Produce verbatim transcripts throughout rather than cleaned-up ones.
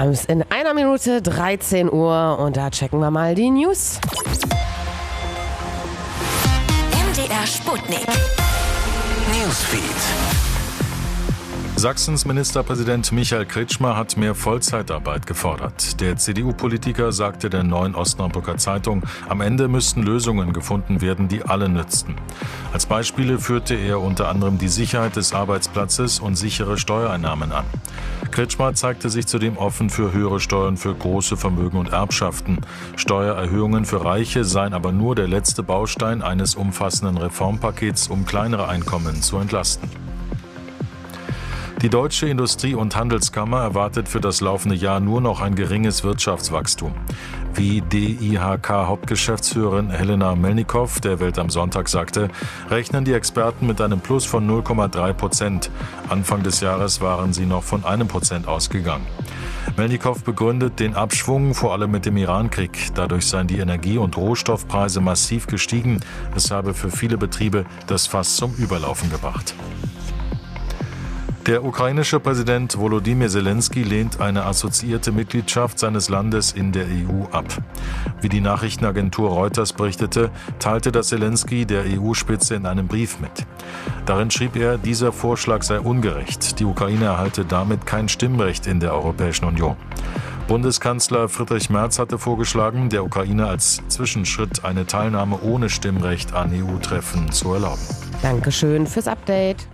haben es in einer Minute dreizehn Uhr und da checken wir mal die News. M D R Sputnik. Newsfeed. Sachsens Ministerpräsident Michael Kretschmer hat mehr Vollzeitarbeit gefordert. Der C D U-Politiker sagte der Neuen Osnabrücker Zeitung, am Ende müssten Lösungen gefunden werden, die alle nützten. Als Beispiele führte er unter anderem die Sicherheit des Arbeitsplatzes und sichere Steuereinnahmen an. Kretschmer zeigte sich zudem offen für höhere Steuern für große Vermögen und Erbschaften. Steuererhöhungen für Reiche seien aber nur der letzte Baustein eines umfassenden Reformpakets, um kleinere Einkommen zu entlasten. Die Deutsche Industrie- und Handelskammer erwartet für das laufende Jahr nur noch ein geringes Wirtschaftswachstum. Wie D I H K-Hauptgeschäftsführerin Helena Melnikow der Welt am Sonntag sagte, rechnen die Experten mit einem Plus von null Komma drei Prozent. Anfang des Jahres waren sie noch von einem Prozent ausgegangen. Melnikow begründet den Abschwung vor allem mit dem Iran-Krieg. Dadurch seien die Energie- und Rohstoffpreise massiv gestiegen. Es habe für viele Betriebe das Fass zum Überlaufen gebracht. Der ukrainische Präsident Volodymyr Zelensky lehnt eine assoziierte Mitgliedschaft seines Landes in der E U ab. Wie die Nachrichtenagentur Reuters berichtete, teilte das Zelensky der E U-Spitze in einem Brief mit. Darin schrieb er, dieser Vorschlag sei ungerecht. Die Ukraine erhalte damit kein Stimmrecht in der Europäischen Union. Bundeskanzler Friedrich Merz hatte vorgeschlagen, der Ukraine als Zwischenschritt eine Teilnahme ohne Stimmrecht an E U-Treffen zu erlauben. Dankeschön fürs Update.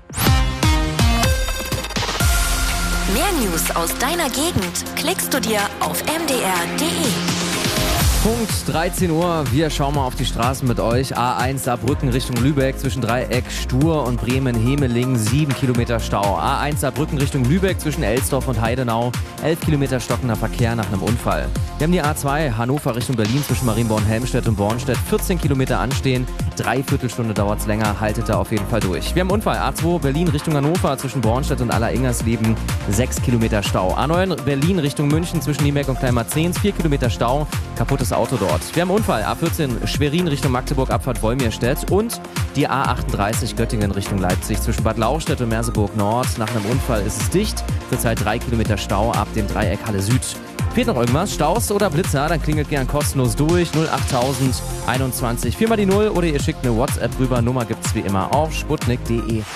Mehr News aus deiner Gegend klickst du dir auf m d r punkt d e. Punkt dreizehn Uhr, wir schauen mal auf die Straßen mit euch. A eins Saarbrücken Richtung Lübeck zwischen Dreieck Stur und Bremen-Hemeling, sieben Kilometer Stau. A eins Saarbrücken Richtung Lübeck zwischen Elsdorf und Heidenau, elf Kilometer stockender Verkehr nach einem Unfall. Wir haben die A zwei Hannover Richtung Berlin zwischen Marienborn-Helmstedt und Bornstedt, vierzehn Kilometer anstehen, dreiviertel dauert es länger, haltet da auf jeden Fall durch. Wir haben einen Unfall, A zwei Berlin Richtung Hannover zwischen Bornstedt und Aller-Ingersleben, sechs Kilometer Stau. A neun Berlin Richtung München zwischen Nieberg und Kleinmarzens, vier Kilometer Stau, kaputtes Auto dort. Wir haben einen Unfall, A vierzehn Schwerin Richtung Magdeburg, Abfahrt Wolmirstedt und die A achtunddreißig Göttingen Richtung Leipzig zwischen Bad Lauchstädt und Merseburg Nord. Nach einem Unfall ist es dicht, zurzeit drei Kilometer Stau ab dem Dreieck Halle Süd. Fehlt noch irgendwas? Staus oder Blitzer? Dann klingelt gern kostenlos durch. null acht tausend einundzwanzig viermal die null oder ihr schickt eine WhatsApp rüber. Nummer gibt's wie immer auf sputnik punkt de.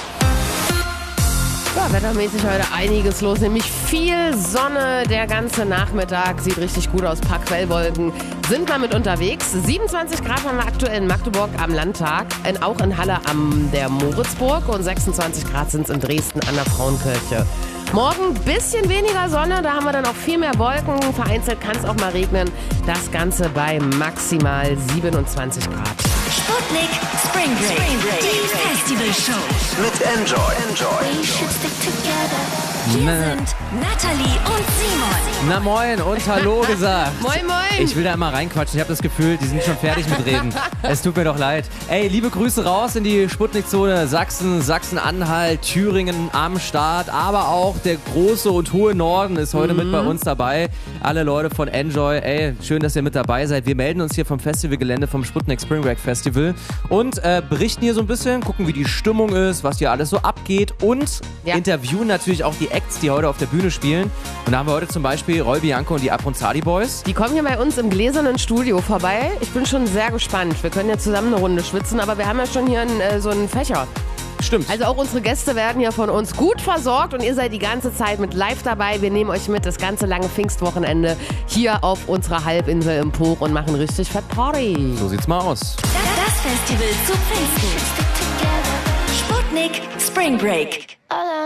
Ja, wettermäßig heute einiges los, nämlich viel Sonne. Der ganze Nachmittag sieht richtig gut aus. Ein paar Quellwolken sind wir mit unterwegs. siebenundzwanzig Grad haben wir aktuell in Magdeburg am Landtag, in, auch in Halle am der Moritzburg und sechsundzwanzig Grad sind es in Dresden an der Frauenkirche. Morgen ein bisschen weniger Sonne, da haben wir dann auch viel mehr Wolken. Vereinzelt kann es auch mal regnen. Das Ganze bei maximal siebenundzwanzig Grad. Sputnik Spring Break. Spring Break. Die Festival Show. Mit Enjoy. Enjoy. We should stick together. Hier Na. sind Natalie und Simon. Na moin und hallo gesagt. Moin, moin. Ich will da immer reinquatschen. Ich habe das Gefühl, die sind schon fertig mit Reden. Es tut mir doch leid. Ey, liebe Grüße raus in die Sputnik-Zone Sachsen, Sachsen-Anhalt, Thüringen am Start. Aber auch der große und hohe Norden ist heute mhm. mit bei uns dabei. Alle Leute von Enjoy, ey, schön, dass ihr mit dabei seid. Wir melden uns hier vom Festivalgelände vom Sputnik Spring Break Festival und äh, berichten hier so ein bisschen, gucken, wie die Stimmung ist, was hier alles so abgeht und ja. interviewen natürlich auch die Acts, die heute auf der Bühne spielen. Und da haben wir heute zum Beispiel Roy Bianco und die Abronzadi Boys. Die kommen hier bei uns im gläsernen Studio vorbei. Ich bin schon sehr gespannt. Wir können ja zusammen eine Runde schwitzen, aber wir haben ja schon hier einen, äh, so einen Fächer. Stimmt. Also auch unsere Gäste werden hier von uns gut versorgt und ihr seid die ganze Zeit mit live dabei. Wir nehmen euch mit das ganze lange Pfingstwochenende hier auf unserer Halbinsel im Poch und machen richtig fett Party. So sieht's mal aus. Das Festival zu Pfingsten. Sputnik Spring Break.